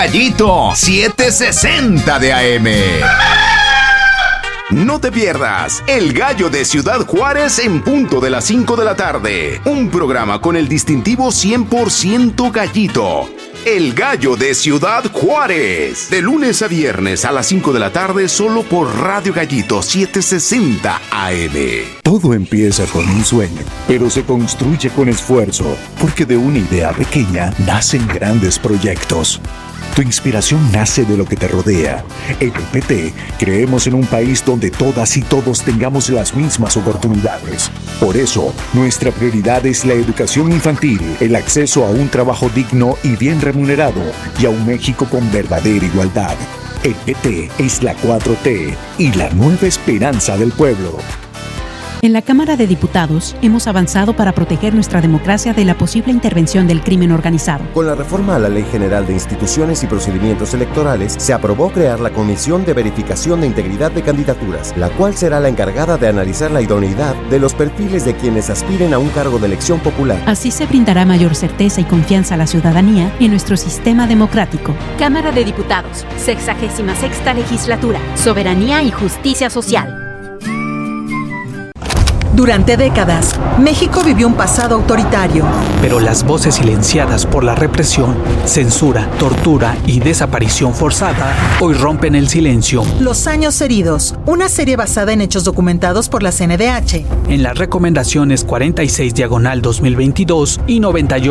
Gallito 760 de AM. No te pierdas El Gallo de Ciudad Juárez en punto de las 5 de la tarde. Un programa con el distintivo 100% Gallito. El Gallo de Ciudad Juárez. De lunes a viernes a las 5 de la tarde solo por Radio Gallito 760 AM. Todo empieza con un sueño, pero se construye con esfuerzo, porque de una idea pequeña nacen grandes proyectos. Tu inspiración nace de lo que te rodea. En el PT creemos en un país donde todas y todos tengamos las mismas oportunidades. Por eso, nuestra prioridad es la educación infantil, el acceso a un trabajo digno y bien remunerado, y a un México con verdadera igualdad. El PT es la 4T y la nueva esperanza del pueblo. En la Cámara de Diputados hemos avanzado para proteger nuestra democracia de la posible intervención del crimen organizado. Con la reforma a la Ley General de Instituciones y Procedimientos Electorales, se aprobó crear la Comisión de Verificación de Integridad de Candidaturas, la cual será la encargada de analizar la idoneidad de los perfiles de quienes aspiren a un cargo de elección popular. Así se brindará mayor certeza y confianza a la ciudadanía en nuestro sistema democrático. Cámara de Diputados, 66ª Legislatura, Soberanía y Justicia Social. Durante décadas, México vivió un pasado autoritario. Pero las voces silenciadas por la represión, censura, tortura y desaparición forzada hoy rompen el silencio. Los años heridos, una serie basada en hechos documentados por la CNDH. En las recomendaciones 46/2022 y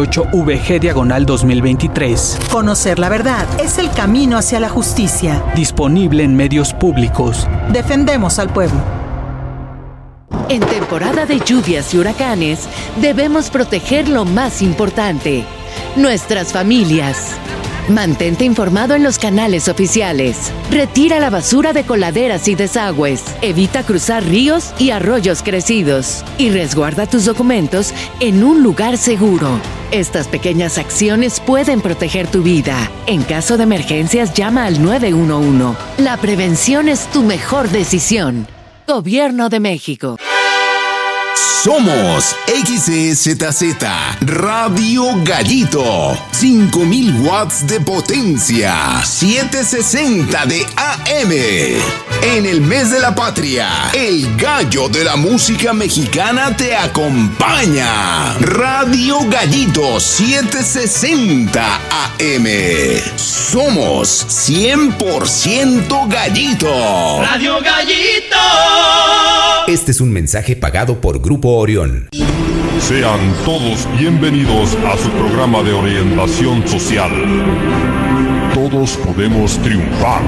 98/VG/2023. Conocer la verdad es el camino hacia la justicia. Disponible en medios públicos. Defendemos al pueblo. En temporada de lluvias y huracanes, debemos proteger lo más importante, nuestras familias. Mantente informado en los canales oficiales. Retira la basura de coladeras y desagües. Evita cruzar ríos y arroyos crecidos. Y resguarda tus documentos en un lugar seguro. Estas pequeñas acciones pueden proteger tu vida. En caso de emergencias, llama al 911. La prevención es tu mejor decisión. Gobierno de México. Somos XEZZ Radio Gallito, 5000 watts de potencia, 760 de AM. En el mes de la patria, el gallo de la música mexicana te acompaña. Radio Gallito 760 AM. Somos 100% Gallito. Radio Gallito. Este es un mensaje pagado por Grupo Orión. Sean todos bienvenidos a su programa de orientación social. Todos podemos triunfar.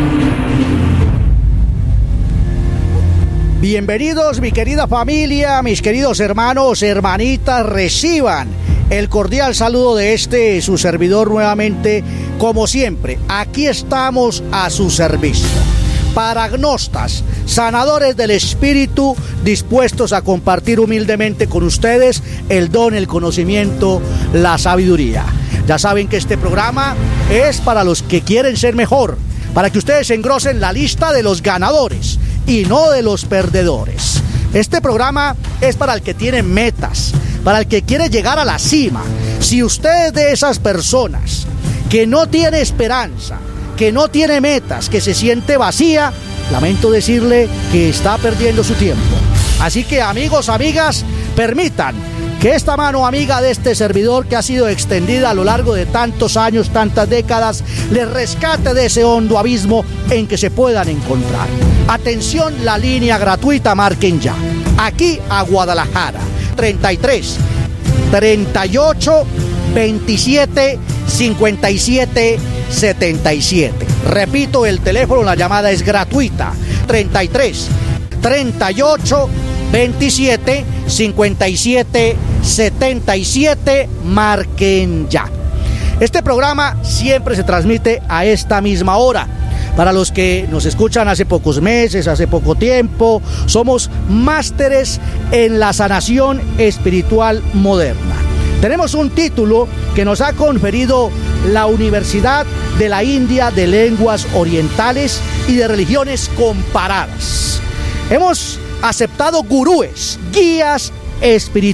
Bienvenidos, mi querida familia, mis queridos hermanos, hermanitas, reciban el cordial saludo de su servidor nuevamente, como siempre. Aquí estamos a su servicio. Paragnostas, sanadores del espíritu, dispuestos a compartir humildemente con ustedes el don, el conocimiento, la sabiduría. Ya saben que este programa es para los que quieren ser mejor, para que ustedes engrosen la lista de los ganadores y no de los perdedores. Este programa es para el que tiene metas, para el que quiere llegar a la cima. Si usted es de esas personas que no tiene esperanza, que no tiene metas, que se siente vacía, lamento decirle que está perdiendo su tiempo. Así que, amigos, amigas, permitan que esta mano amiga de este servidor, que ha sido extendida a lo largo de tantos años, tantas décadas, les rescate de ese hondo abismo en que se puedan encontrar. Atención, la línea gratuita, marquen ya. Aquí a Guadalajara, 33 38 27 57 77. Repito el teléfono, la llamada es gratuita. 33 38 27 57 77. Marquen ya. Este programa siempre se transmite a esta misma hora. Para los que nos escuchan hace pocos meses, hace poco tiempo, somos másteres en la sanación espiritual moderna. Tenemos un título que nos ha conferido la Universidad de la India de Lenguas Orientales y de Religiones Comparadas. Hemos aceptado gurúes, guías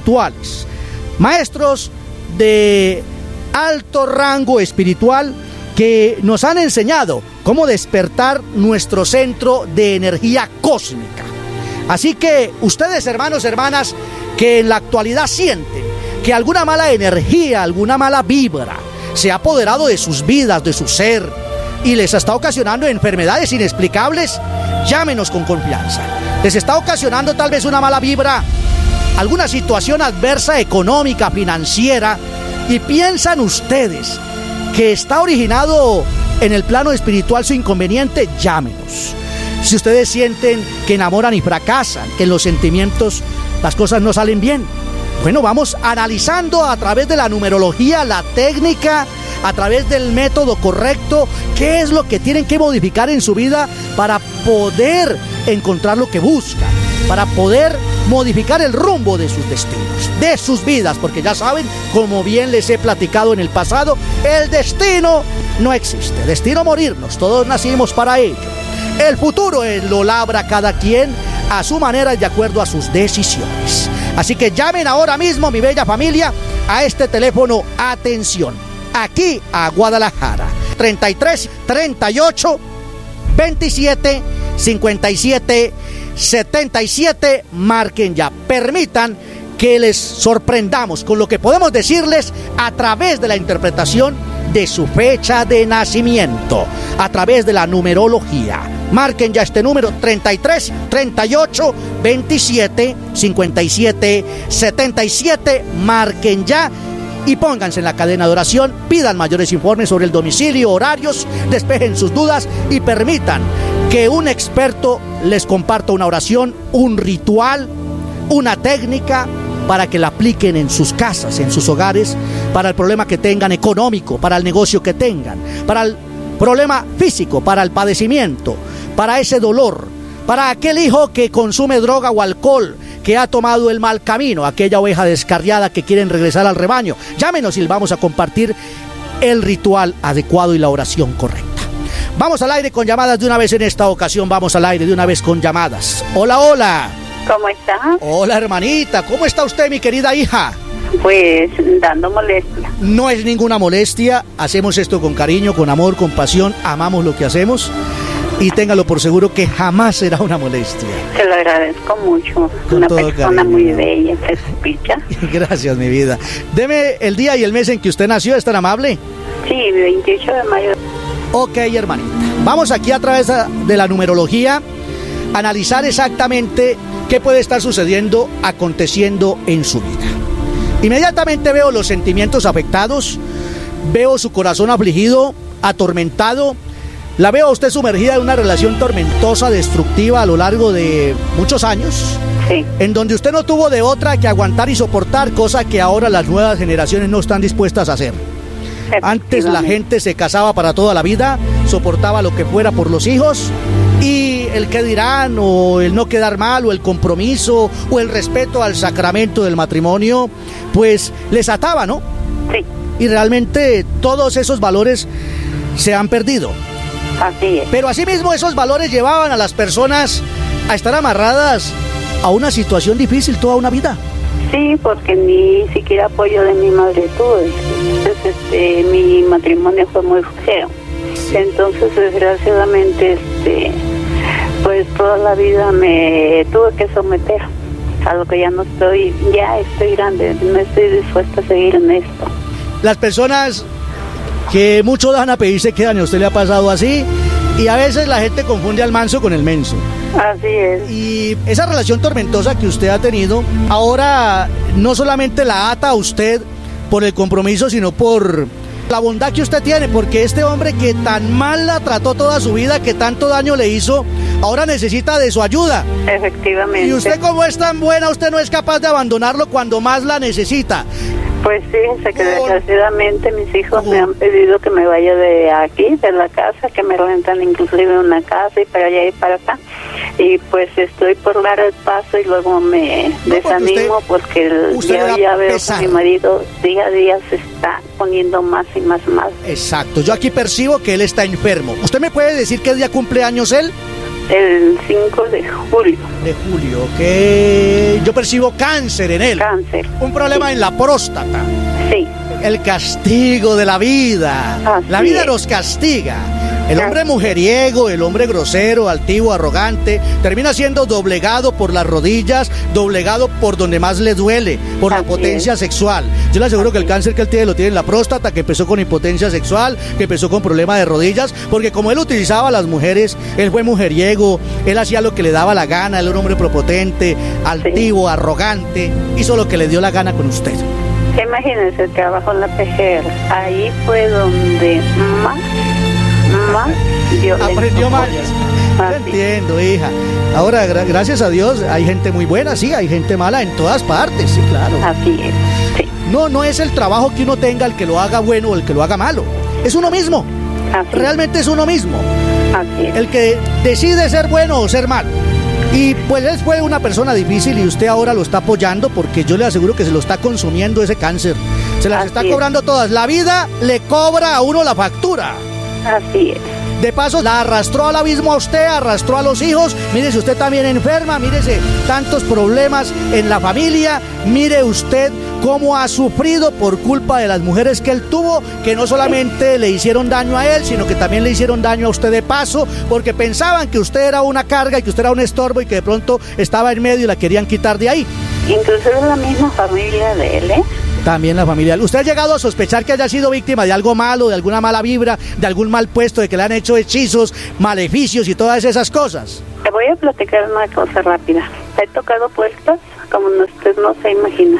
espirituales, maestros de alto rango espiritual que nos han enseñado cómo despertar nuestro centro de energía cósmica. Así que ustedes, hermanos, hermanas, que en la actualidad sienten que alguna mala energía, alguna mala vibra se ha apoderado de sus vidas, de su ser, y les está ocasionando enfermedades inexplicables, llámenos con confianza. Les está ocasionando tal vez una mala vibra, alguna situación adversa económica, financiera, y piensan ustedes que está originado en el plano espiritual su inconveniente, llámenos. Si ustedes sienten que enamoran y fracasan, que en los sentimientos las cosas no salen bien, bueno, vamos analizando a través de la numerología, la técnica, a través del método correcto, qué es lo que tienen que modificar en su vida para poder encontrar lo que buscan, para poder modificar el rumbo de sus destinos, de sus vidas, porque ya saben, como bien les he platicado en el pasado, el destino no existe, destino morirnos, todos nacimos para ello. El futuro lo labra cada quien a su manera y de acuerdo a sus decisiones. Así que llamen ahora mismo, mi bella familia, a este teléfono, atención, aquí a Guadalajara, 33 38 27 57 77, marquen ya, permitan que les sorprendamos con lo que podemos decirles a través de la interpretación de su fecha de nacimiento, a través de la numerología. Marquen ya este número, 33 38 27 57 77, marquen ya y pónganse en la cadena de oración, pidan mayores informes sobre el domicilio, horarios, despejen sus dudas y permitan que un experto les comparta una oración, un ritual, una técnica para que la apliquen en sus casas, en sus hogares, para el problema que tengan económico, para el negocio que tengan, para el problema físico, para el padecimiento, para ese dolor, para aquel hijo que consume droga o alcohol, que ha tomado el mal camino, aquella oveja descarriada que quieren regresar al rebaño. Llámenos y vamos a compartir el ritual adecuado y la oración correcta. Vamos al aire con llamadas de una vez en esta ocasión, vamos al aire de una vez con llamadas. Hola, hola. ¿Cómo está? Hola, hermanita, ¿cómo está usted, mi querida hija? Pues dando molestia. No es ninguna molestia, hacemos esto con cariño, con amor, con pasión, amamos lo que hacemos y téngalo por seguro que jamás será una molestia. Se lo agradezco mucho, con una todo persona cariño. muy bella, se escucha. Gracias, mi vida. Deme el día y el mes en que usted nació, ¿es tan amable? Sí, 28 de mayo. Ok, hermanita. Vamos aquí a través de la numerología a analizar exactamente qué puede estar sucediendo, aconteciendo en su vida. Inmediatamente veo los sentimientos afectados, veo su corazón afligido, atormentado, la veo a usted sumergida en una relación tormentosa, destructiva a lo largo de muchos años, sí, en donde usted no tuvo de otra que aguantar y soportar, cosa que ahora las nuevas generaciones no están dispuestas a hacer. Antes la gente se casaba para toda la vida, soportaba lo que fuera por los hijos, y el qué dirán, o el no quedar mal, o el compromiso, o el respeto al sacramento del matrimonio, pues les ataba, ¿no? Sí. Y realmente todos esos valores se han perdido. Así es. Pero asimismo esos valores llevaban a las personas a estar amarradas a una situación difícil toda una vida. Sí, porque ni siquiera apoyo de mi madre tuve. Entonces, mi matrimonio fue muy feo. Sí. Entonces, desgraciadamente, pues toda la vida me tuve que someter a lo que ya estoy grande, no estoy dispuesta a seguir en esto. Las personas que mucho dan a pedir se quedan, y a usted le ha pasado así, y a veces la gente confunde al manso con el menso. Así es. Y esa relación tormentosa que usted ha tenido, ahora no solamente la ata a usted por el compromiso, sino por la bondad que usted tiene, porque este hombre que tan mal la trató toda su vida, que tanto daño le hizo, ahora necesita de su ayuda. Efectivamente. Y usted, como es tan buena, usted no es capaz de abandonarlo cuando más la necesita. Pues fíjense que desgraciadamente mis hijos me han pedido que me vaya de aquí, de la casa, que me rentan inclusive una casa y para allá y para acá. Y pues estoy por dar el paso y luego me desanimo porque ya veo que mi marido día a día se está poniendo más y más mal. Exacto, yo aquí percibo que él está enfermo. ¿Usted me puede decir qué día cumple años él? El 5 de julio. De julio, que yo percibo cáncer en él. Cáncer. Un problema en la próstata. Sí. El castigo de la vida. La vida nos castiga. El hombre mujeriego, el hombre grosero, altivo, arrogante, termina siendo doblegado por las rodillas, doblegado por donde más le duele, por la potencia sexual. Yo le aseguro que el cáncer que él tiene lo tiene en la próstata, que empezó con impotencia sexual, que empezó con problema de rodillas, porque como él utilizaba a las mujeres, él fue mujeriego, él hacía lo que le daba la gana, él era un hombre prepotente, altivo, arrogante, hizo lo que le dio la gana con usted. Imagínense el trabajo en la PGR, ahí fue donde más aprendió más. Entiendo, hija. Ahora, gracias a Dios, hay gente muy buena, sí, hay gente mala en todas partes, sí, claro. Así es, sí. No es el trabajo que uno tenga el que lo haga bueno o el que lo haga malo. Es uno mismo. Realmente es uno mismo. Así es. El que decide ser bueno o ser malo. Y pues él fue una persona difícil y usted ahora lo está apoyando porque yo le aseguro que se lo está consumiendo ese cáncer. Se las está cobrando todas. La vida le cobra a uno la factura. Así es. De paso, la arrastró al abismo a usted, arrastró a los hijos. Mírese usted también enferma, mírese tantos problemas en la familia. Mire usted cómo ha sufrido por culpa de las mujeres que él tuvo, que no solamente le hicieron daño a él, sino que también le hicieron daño a usted de paso, porque pensaban que usted era una carga y que usted era un estorbo y que de pronto estaba en medio y la querían quitar de ahí. Inclusive la misma familia de él, También la familia. ¿Usted ha llegado a sospechar que haya sido víctima de algo malo, de alguna mala vibra, de algún mal puesto, de que le han hecho hechizos, maleficios y todas esas cosas? Te voy a platicar una cosa rápida. He tocado puestos como usted no se imagina.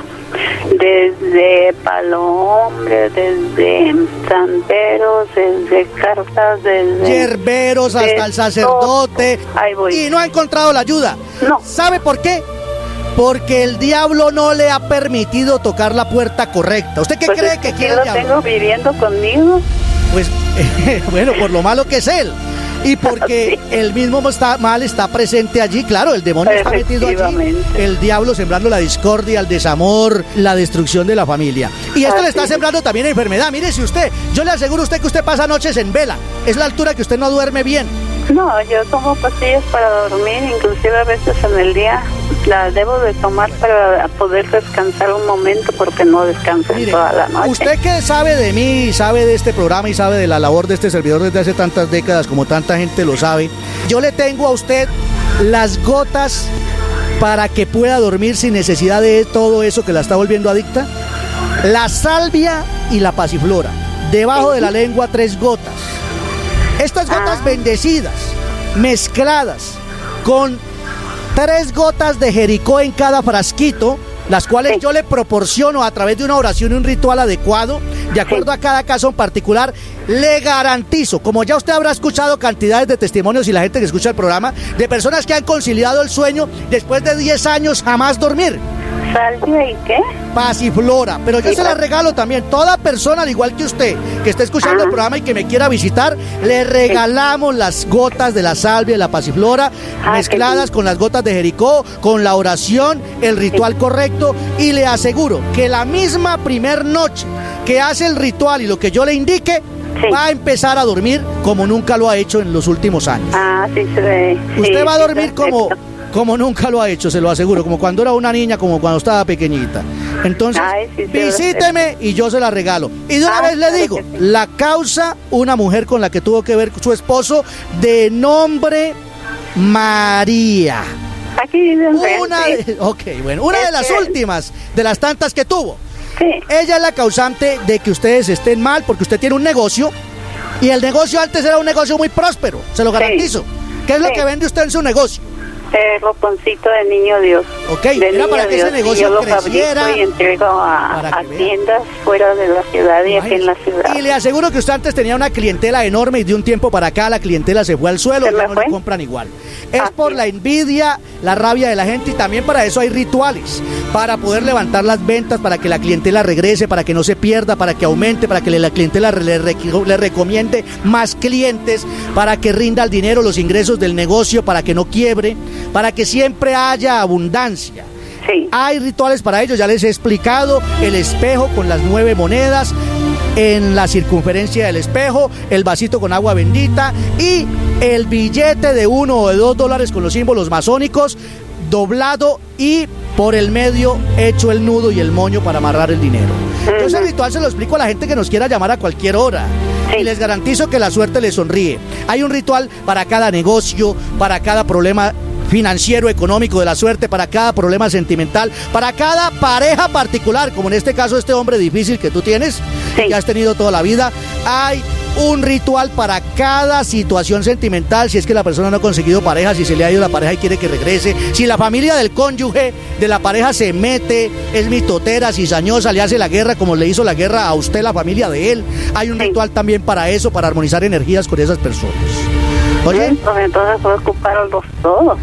Desde palombre, desde santeros, desde cartas, desde yerberos hasta el sacerdote. Ahí voy. Y no ha encontrado la ayuda. No. ¿Sabe por qué? Porque el diablo no le ha permitido tocar la puerta correcta. ¿Usted qué cree que quiere el diablo? ¿Lo tengo viviendo conmigo? Pues, bueno, por lo malo que es él. Y porque el mismo mal está presente allí, claro, el demonio está metido allí, el diablo sembrando la discordia, el desamor, la destrucción de la familia. Y esto le está sembrando también enfermedad. Mírese usted, yo le aseguro a usted que usted pasa noches en vela, es la altura que usted no duerme bien. No, yo tomo pastillas para dormir, inclusive a veces en el día las debo de tomar para poder descansar un momento porque no descanso toda la noche. Usted que sabe de mí, sabe de este programa y sabe de la labor de este servidor desde hace tantas décadas como tanta gente lo sabe, yo le tengo a usted las gotas para que pueda dormir sin necesidad de todo eso que la está volviendo adicta. La salvia y la pasiflora, debajo de la lengua 3 gotas. Estas gotas bendecidas, mezcladas con 3 gotas de Jericó en cada frasquito, las cuales yo le proporciono a través de una oración y un ritual adecuado, de acuerdo a cada caso en particular, le garantizo, como ya usted habrá escuchado cantidades de testimonios y la gente que escucha el programa, de personas que han conciliado el sueño después de 10 años jamás dormir. ¿Salvia y qué? Pasiflora, pero yo se la regalo también. Toda persona, al igual que usted, que esté escuchando el programa y que me quiera visitar, le regalamos las gotas de la salvia y la pasiflora, mezcladas con las gotas de Jericó, con la oración, el ritual correcto, y le aseguro que la misma primer noche que hace el ritual y lo que yo le indique, va a empezar a dormir como nunca lo ha hecho en los últimos años. Sí se ve. Usted va a dormir como nunca lo ha hecho, se lo aseguro, como cuando era una niña, como cuando estaba pequeñita. Entonces, visíteme y yo se la regalo. Y de una vez le digo, la causa, una mujer con la que tuvo que ver su esposo, de nombre María. Aquí vive una de las últimas, de las tantas que tuvo. Ella es la causante de que ustedes estén mal, porque usted tiene un negocio, y el negocio antes era un negocio muy próspero, se lo garantizo. ¿Qué es lo que vende usted en su negocio? Roponcito de niño Dios. Era para que ese negocio yo lo creciera. fabrico y entrego a tiendas fuera de la ciudad y aquí en la ciudad. Y le aseguro que usted antes tenía una clientela enorme y de un tiempo para acá la clientela se fue al suelo, ya no le compran igual. Es por la envidia, la rabia de la gente, y también para eso hay rituales, para poder levantar las ventas, para que la clientela regrese, para que no se pierda, para que aumente, para que la clientela le recomiende más clientes, para que rinda el dinero, los ingresos del negocio, para que no quiebre, para que siempre haya abundancia. Hay rituales para ello, ya les he explicado, el espejo con las 9 monedas en la circunferencia del espejo, el vasito con agua bendita y el billete de $1 o de $2 con los símbolos masónicos, doblado y por el medio hecho el nudo y el moño para amarrar el dinero. Yo ese ritual se lo explico a la gente que nos quiera llamar a cualquier hora. Sí. Y les garantizo que la suerte les sonríe. Hay un ritual para cada negocio, para cada problema financiero, económico de la suerte, para cada problema sentimental, para cada pareja particular, como en este caso este hombre difícil que tú tienes, que has tenido toda la vida. Hay un ritual para cada situación sentimental, si es que la persona no ha conseguido pareja, si se le ha ido la pareja y quiere que regrese, si la familia del cónyuge de la pareja se mete, es mitotera, cizañosa, le hace la guerra como le hizo la guerra a usted, la familia de él. Hay un ritual también para eso, para armonizar energías con esas personas. Oye, pues entonces puedo ocuparlos todos.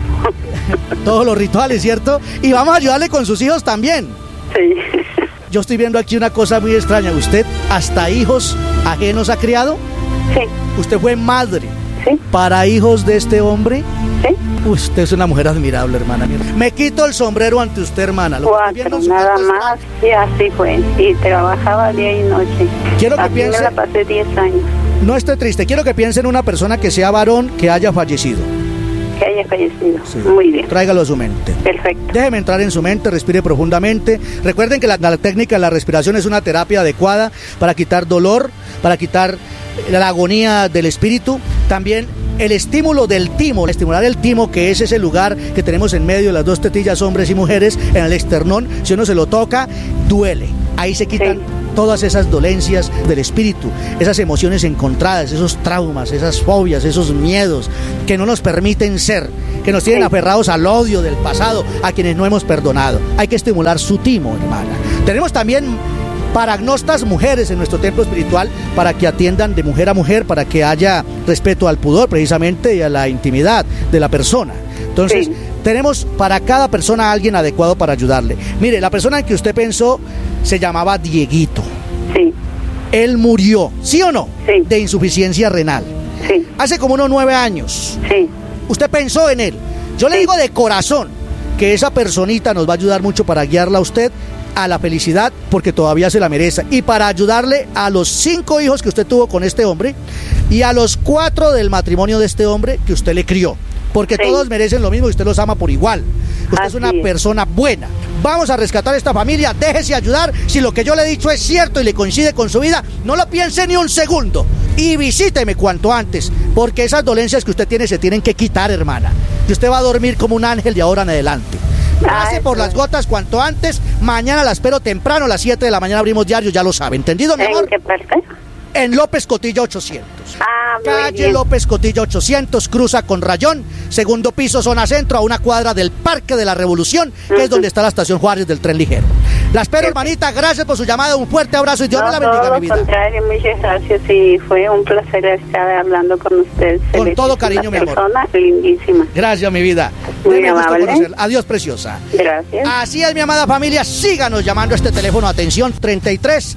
Todos los rituales, ¿cierto? Y vamos a ayudarle con sus hijos también. Sí. Yo estoy viendo aquí una cosa muy extraña. ¿Usted hasta hijos ajenos ha criado? Sí. ¿Usted fue madre? Sí. ¿Para hijos de este hombre? Sí. Usted es una mujer admirable, hermana. Me quito el sombrero ante usted, hermana. Cuatro, nada más. Y así fue. Y trabajaba día y noche. Quiero que así piense... me la pasé 10 años. No esté triste. Quiero que piense en una persona que sea varón, que haya fallecido. Que haya fallecido. Sí. Muy bien. Tráigalo a su mente. Perfecto. Déjeme entrar en su mente, respire profundamente. Recuerden que la técnica de la respiración es una terapia adecuada para quitar dolor, para quitar la agonía del espíritu. También el estímulo del timo, estimular el timo, que es ese lugar que tenemos en medio de las dos tetillas, hombres y mujeres, en el esternón. Si uno se lo toca, duele. Ahí se quitan todas esas dolencias del espíritu, esas emociones encontradas, esos traumas, esas fobias, esos miedos que no nos permiten ser, que nos tienen aferrados al odio del pasado, a quienes no hemos perdonado. Hay que estimular su timo, hermana. Tenemos también paragnostas mujeres en nuestro templo espiritual para que atiendan de mujer a mujer, para que haya respeto al pudor precisamente y a la intimidad de la persona. Entonces, tenemos para cada persona a alguien adecuado para ayudarle. Mire, la persona en que usted pensó se llamaba Dieguito. Sí. Él murió, ¿sí o no? Sí. De insuficiencia renal. Sí. Hace como unos 9 años. Sí. Usted pensó en él. Yo le digo de corazón que esa personita nos va a ayudar mucho para guiarla a usted a la felicidad, porque todavía se la merece, y para ayudarle a los 5 hijos que usted tuvo con este hombre y a los 4 del matrimonio de este hombre que usted le crió, porque todos merecen lo mismo y usted los ama por igual. Usted es una persona buena. Vamos a rescatar esta familia, déjese ayudar. Si lo que yo le he dicho es cierto y le coincide con su vida, no lo piense ni un segundo y visíteme cuanto antes, porque esas dolencias que usted tiene se tienen que quitar, hermana, y usted va a dormir como un ángel de ahora en adelante. Pase por las gotas cuanto antes. Mañana la espero temprano, a las 7 de la mañana abrimos diario, ya lo sabe. ¿Entendido, mi amor? ¿En qué parte? En López Cotilla 800. Calle bien. López Cotilla 800, cruza con Rayón, segundo piso, zona centro, a una cuadra del Parque de la Revolución, que es donde está la estación Juárez del tren ligero. La espero, hermanita, gracias por su llamada, un fuerte abrazo y Dios me la bendiga, mi vida. Todo lo contrario, muchas gracias y fue un placer estar hablando con usted. Con todo cariño, mi amor. Persona lindísima. Gracias, mi vida. Muy amable. Adiós, preciosa. Gracias. Así es, mi amada familia, síganos llamando a este teléfono, atención, 33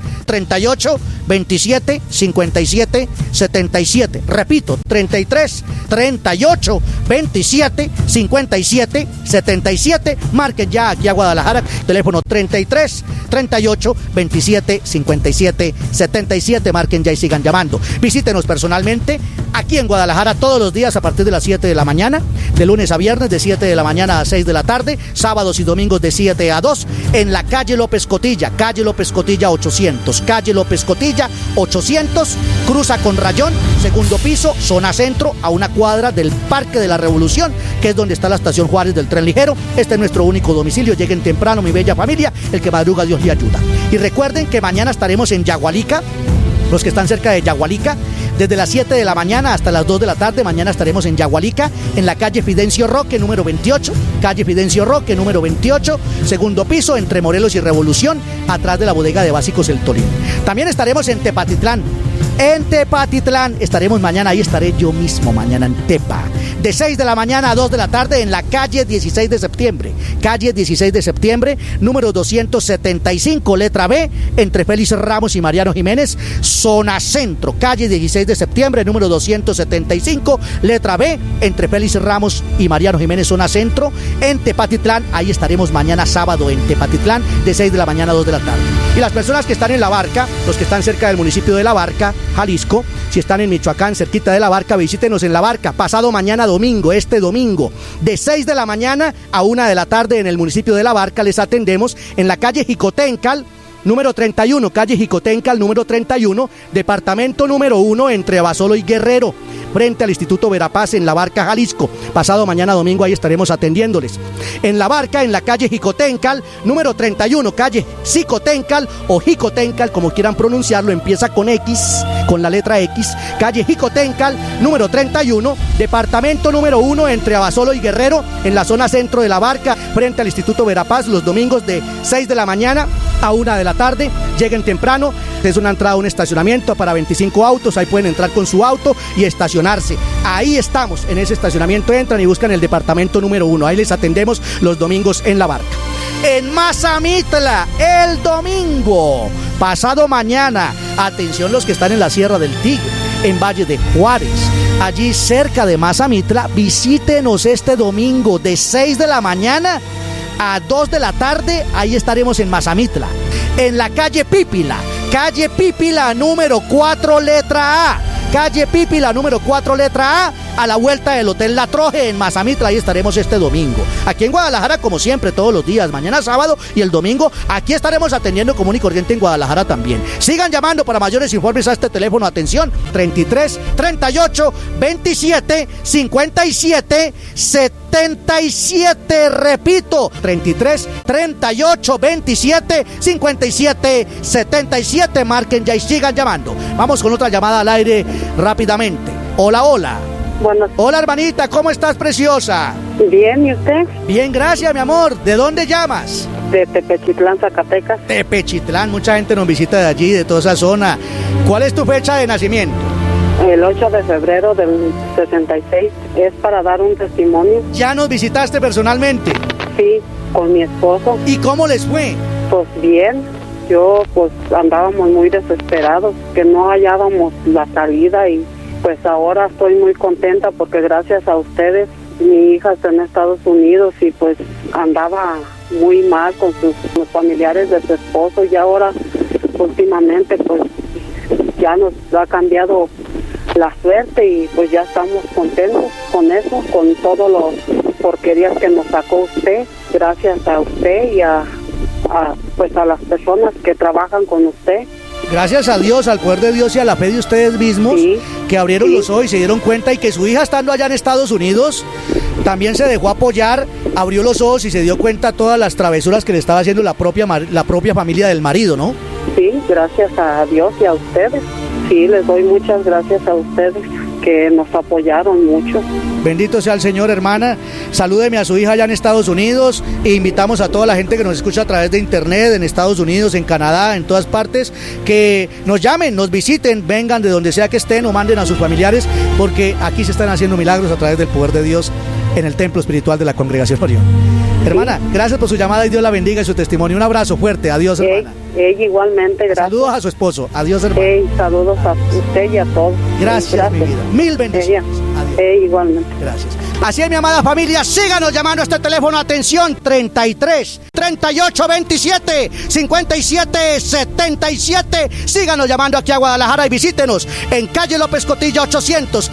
38 27 57 77. Repito, 33 38 27 57 77. Marquen ya aquí a Guadalajara, teléfono 33 38 27 57 77. Marquen ya y sigan llamando. Visítenos personalmente aquí en Guadalajara todos los días a partir de las 7 de la mañana, de lunes a viernes de 7 de la mañana a 6 de la tarde, sábados y domingos de 7 a 2, en la calle López Cotilla 800, calle López Cotilla 800, cruza con Rayón, segundo piso, zona centro, a una cuadra del Parque de la Revolución, que es donde está la estación Juárez del tren ligero. Este es nuestro único domicilio. Lleguen temprano, mi bella familia, el que madruga Dios le ayuda. Y recuerden que mañana estaremos en Yagualica, los que están cerca de Yagualica, desde las 7 de la mañana hasta las 2 de la tarde. Mañana estaremos en Yagualica, en la calle Fidencio Roque, número 28, calle Fidencio Roque, número 28, segundo piso, entre Morelos y Revolución, atrás de la bodega de Básicos El Torino. También estaremos en Tepatitlán. En Tepatitlán estaremos mañana, ahí estaré yo mismo mañana en Tepa, de 6 de la mañana a 2 de la tarde, en la calle 16 de septiembre, calle 16 de septiembre, número 275, letra B, entre Félix Ramos y Mariano Jiménez, zona centro, calle 16 de septiembre, número 275, letra B, entre Félix Ramos y Mariano Jiménez, zona centro, en Tepatitlán. Ahí estaremos mañana sábado en Tepatitlán, de 6 de la mañana a 2 de la tarde. Y las personas que están en La Barca, los que están cerca del municipio de La Barca, Jalisco, si están en Michoacán, cerquita de La Barca, visítenos en La Barca, pasado mañana domingo, este domingo, de 6 de la mañana a 1 de la tarde en el municipio de La Barca. Les atendemos en la calle Jicotencal, número 31, calle Jicotencal, número 31, departamento número 1, entre Abasolo y Guerrero, frente al Instituto Verapaz en La Barca, Jalisco. Pasado mañana domingo ahí estaremos atendiéndoles. En La Barca, en la calle Jicotencal, número 31, calle Jicotencal o Jicotencal, como quieran pronunciarlo, empieza con X, con la letra X, calle Jicotencal, número 31, departamento número 1, entre Abasolo y Guerrero, en la zona centro de La Barca, frente al Instituto Verapaz, los domingos de 6 de la mañana a 1 de la tarde. Lleguen temprano, es una entrada a un estacionamiento para 25 autos, ahí pueden entrar con su auto y estacionarse. Ahí estamos, en ese estacionamiento entran y buscan el departamento número 1, ahí les atendemos los domingos en La Barca. En Mazamitla, el domingo, pasado mañana, atención los que están en la Sierra del Tigre, en Valle de Juárez, allí cerca de Mazamitla, visítenos este domingo de 6 de la mañana a 2 de la tarde, ahí estaremos en Mazamitla, en la calle Pípila número 4, letra A, calle Pípila número 4, letra a la vuelta del Hotel La Troje en Mazamitla, ahí estaremos este domingo. Aquí en Guadalajara, como siempre, todos los días, mañana sábado y el domingo, aquí estaremos atendiendo común y corriente en Guadalajara también. Sigan llamando para mayores informes a este teléfono, atención, 33 38 27 57 77, repito, 33 38 27 57 77, marquen ya y sigan llamando. Vamos con otra llamada al aire rápidamente. Hola, hola. Bueno. Hola, hermanita, ¿cómo estás, preciosa? Bien, ¿y usted? Bien, gracias, mi amor. ¿De dónde llamas? De Tepechitlán, Zacatecas. Tepechitlán, mucha gente nos visita de allí, de toda esa zona. ¿Cuál es tu fecha de nacimiento? El 8 de febrero del 66. Es para dar un testimonio. ¿Ya nos visitaste personalmente? Sí, con mi esposo. ¿Y cómo les fue? Pues bien. Yo, pues, andábamos muy desesperados, que no hallábamos la salida y pues ahora estoy muy contenta porque gracias a ustedes mi hija está en Estados Unidos y pues andaba muy mal con los familiares de su esposo y ahora últimamente pues ya nos ha cambiado la suerte y pues ya estamos contentos con eso, con todas las porquerías que nos sacó usted, gracias a usted y a las personas que trabajan con usted. Gracias a Dios, al poder de Dios y a la fe de ustedes mismos, sí, que abrieron los ojos y se dieron cuenta y que su hija estando allá en Estados Unidos también se dejó apoyar, abrió los ojos y se dio cuenta de todas las travesuras que le estaba haciendo la propia familia del marido, ¿no? Sí, gracias a Dios y a ustedes. Sí, les doy muchas gracias a ustedes que nos apoyaron mucho. Bendito sea el Señor, hermana. Salúdeme a su hija allá en Estados Unidos e invitamos a toda la gente que nos escucha a través de internet, en Estados Unidos, en Canadá, en todas partes, que nos llamen, nos visiten, vengan de donde sea que estén o manden a sus familiares, porque aquí se están haciendo milagros a través del poder de Dios en el templo espiritual de la Congregación Orión. Hermana, gracias por su llamada y Dios la bendiga y su testimonio. Un abrazo fuerte. Adiós, hermana. Ella igualmente, gracias. Saludos a su esposo. Adiós, hermana. Saludos a usted y a todos. Gracias, mi vida. Mil bendiciones. Adiós. Igualmente. Gracias. Así es, mi amada familia, síganos llamando a este teléfono, atención, 33 38 27 57 77, síganos llamando aquí a Guadalajara y visítenos en calle López Cotilla 800,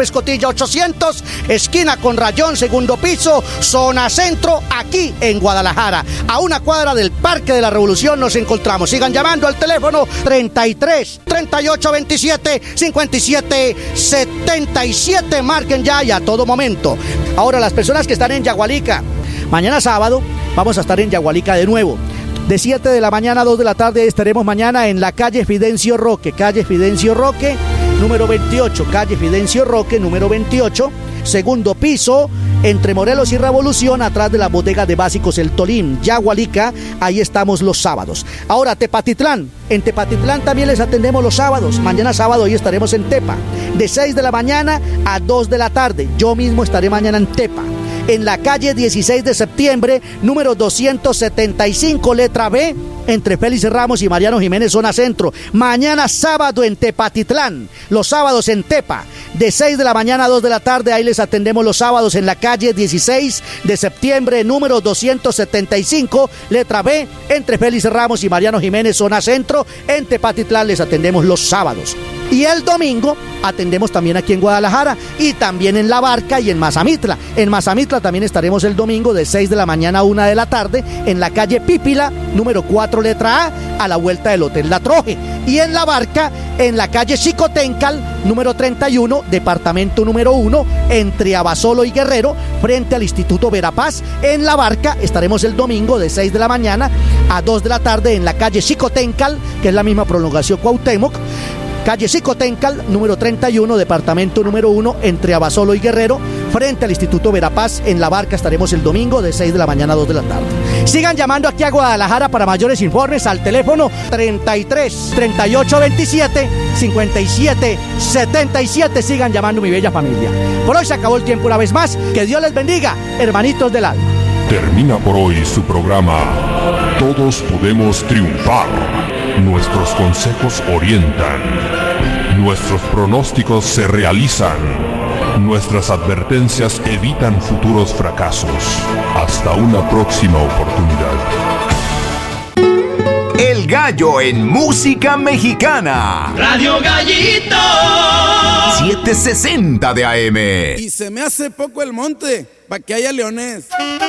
esquina con Rayón, segundo piso, zona centro, aquí en Guadalajara, a una cuadra del Parque de la Revolución nos encontramos. Sigan llamando al teléfono 33 38 27 57 77, marquen ya y a todo momento. Ahora, las personas que están en Yagualica, mañana sábado vamos a estar en Yagualica de nuevo. De 7 de la mañana a 2 de la tarde estaremos mañana en la calle Fidencio Roque, número 28, calle Fidencio Roque, número 28, segundo piso, entre Morelos y Revolución, atrás de la bodega de básicos El Tolín, Yagualica, ahí estamos los sábados. Ahora, Tepatitlán, en Tepatitlán también les atendemos los sábados. Mañana sábado hoy estaremos en Tepa, de 6 de la mañana a 2 de la tarde. Yo mismo estaré mañana en Tepa, en la calle 16 de septiembre, número 275, letra B, entre Félix Ramos y Mariano Jiménez, zona centro. Mañana sábado en Tepatitlán, los sábados en Tepa, de 6 de la mañana a 2 de la tarde, ahí les atendemos los sábados en la calle 16 de septiembre, número 275, letra B, entre Félix Ramos y Mariano Jiménez, zona centro. En Tepatitlán les atendemos los sábados. Y el domingo atendemos también aquí en Guadalajara y también en La Barca y en Mazamitla. En Mazamitla también estaremos el domingo de 6 de la mañana a 1 de la tarde en la calle Pípila, número 4, letra A la vuelta del Hotel La Troje. Y en La Barca, en la calle Xicoténcal, número 31, departamento número 1, entre Abasolo y Guerrero, frente al Instituto Verapaz. En La Barca estaremos el domingo de 6 de la mañana a 2 de la tarde en la calle Xicoténcal, que es la misma prolongación Cuauhtémoc. Calle Xicoténcal, número 31, departamento número 1, entre Abasolo y Guerrero, frente al Instituto Verapaz. En La Barca estaremos el domingo de 6 de la mañana a 2 de la tarde. Sigan llamando aquí a Guadalajara para mayores informes al teléfono 33 38 27 57 77. Sigan llamando, mi bella familia. Por hoy se acabó el tiempo una vez más. Que Dios les bendiga, hermanitos del alma. Termina por hoy su programa Todos Podemos Triunfar. Nuestros consejos orientan. Nuestros pronósticos se realizan. Nuestras advertencias evitan futuros fracasos. Hasta una próxima oportunidad. El Gallo en música mexicana. Radio Gallito. 760 de AM. Y se me hace poco el monte, pa' que haya leones.